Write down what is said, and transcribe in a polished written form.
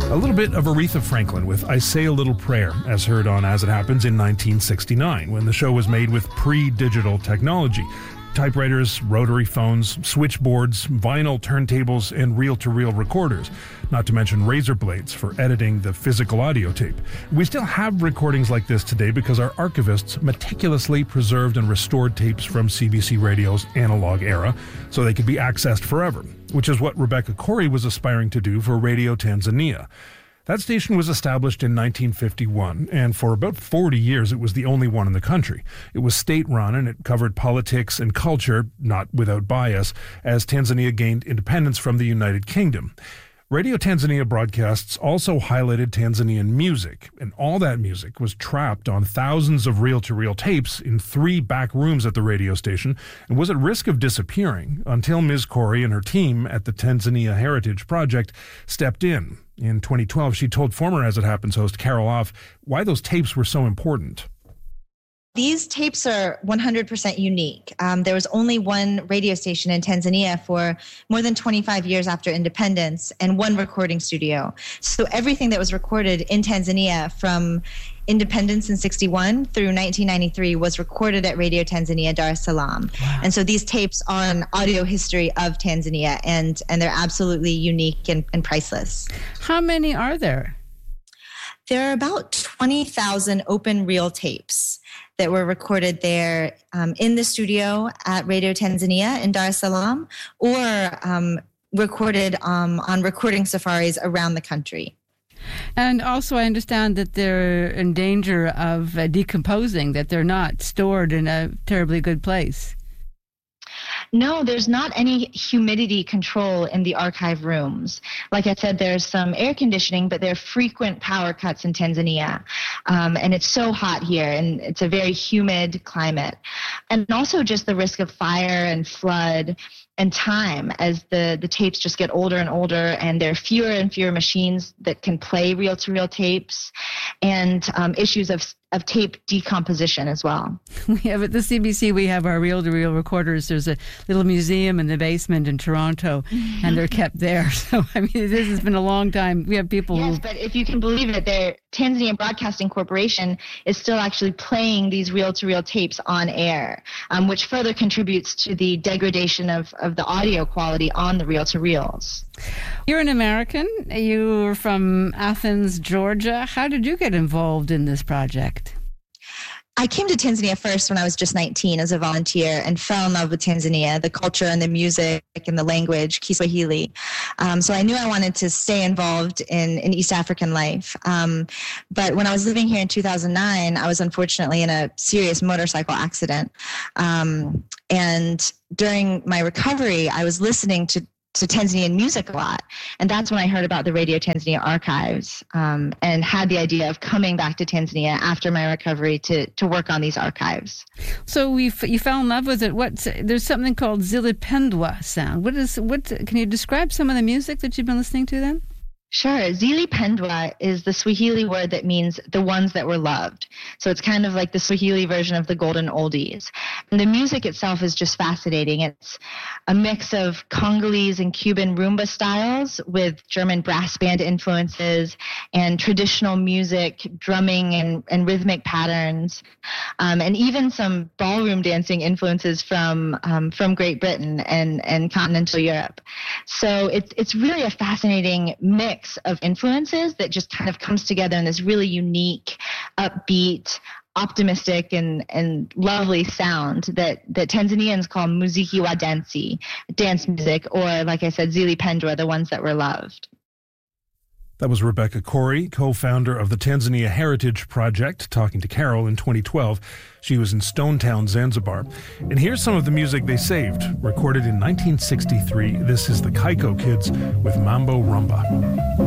A little bit of Aretha Franklin with I Say a Little Prayer, as heard on As It Happens in 1969, when the show was made with pre-digital technology. Typewriters, rotary phones, switchboards, vinyl turntables, and reel-to-reel recorders, not to mention razor blades for editing the physical audio tape. We still have recordings like this today because our archivists meticulously preserved and restored tapes from CBC Radio's analog era so they could be accessed forever, which is what Rebecca Corey was aspiring to do for Radio Tanzania. That station was established in 1951, and for about 40 years it was the only one in the country. It was state-run, and it covered politics and culture, not without bias, as Tanzania gained independence from the United Kingdom. Radio Tanzania broadcasts also highlighted Tanzanian music, and all that music was trapped on thousands of reel-to-reel tapes in 3 back rooms at the radio station and was at risk of disappearing until Ms. Corey and her team at the Tanzania Heritage Project stepped in. In 2012, she told former As It Happens host Carol Off why those tapes were so important. These tapes are 100% unique. There was only one radio station in Tanzania for more than 25 years after independence and one recording studio. So everything that was recorded in Tanzania from independence in 61 through 1993 was recorded at Radio Tanzania, Dar es Salaam. Wow. And so these tapes are an audio history of Tanzania, and they're absolutely unique and priceless. How many are there? There are about 20,000 open reel tapes that were recorded there in the studio at Radio Tanzania in Dar es Salaam, or recorded on recording safaris around the country. And also I understand that they're in danger of decomposing, that they're not stored in a terribly good place. No, there's not any humidity control in the archive rooms. Like I said, there's some air conditioning, but there are frequent power cuts in Tanzania. And it's so hot here, and it's a very humid climate. And also just the risk of fire and flood and time as the tapes just get older and older, and there are fewer and fewer machines that can play reel-to-reel tapes, and issues of tape decomposition as well. We have at the CBC, we have our reel-to-reel recorders. There's a little museum in the basement in Toronto, and they're kept there. So, I mean, this has been a long time. We have people but if you can believe it, Tanzania Broadcasting Corporation is still actually playing these reel-to-reel tapes on air, which further contributes to the degradation of the audio quality on the reel-to-reels. You're an American. You're from Athens, Georgia. How did you get involved in this project? I came to Tanzania first when I was just 19 as a volunteer and fell in love with Tanzania, the culture and the music and the language, Kiswahili. So I knew I wanted to stay involved in East African life. But when I was living here in 2009, I was unfortunately in a serious motorcycle accident. And during my recovery, I was listening to Tanzanian music a lot. And that's when I heard about the Radio Tanzania archives, and had the idea of coming back to Tanzania after my recovery to work on these archives. So you fell in love with it. There's something called Zilipendwa sound. Can you describe some of the music that you've been listening to then? Sure. Zilipendwa is the Swahili word that means the ones that were loved. So it's kind of like the Swahili version of the golden oldies. And the music itself is just fascinating. It's a mix of Congolese and Cuban rumba styles with German brass band influences and traditional music, drumming and rhythmic patterns, and even some ballroom dancing influences from Great Britain and continental Europe. So it's really a fascinating mix of influences that just kind of comes together in this really unique, upbeat, optimistic and lovely sound that Tanzanians call muziki wa dansi, dance music, or like I said, Zilipendwa, the ones that were loved. That was Rebecca Corey, co-founder of the Tanzania Heritage Project, talking to Carol in 2012. She was in Stone Town, Zanzibar. And here's some of the music they saved, recorded in 1963. This is the Kaiko Kids with Mambo Rumba.